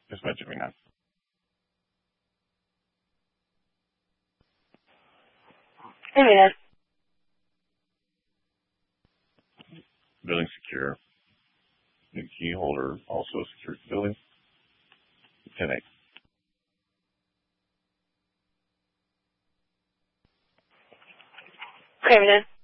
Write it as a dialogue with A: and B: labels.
A: Just mentioning that.
B: Hey, man.
A: Building secure. The key holder also secures the building. 10-8.
B: Okay, man.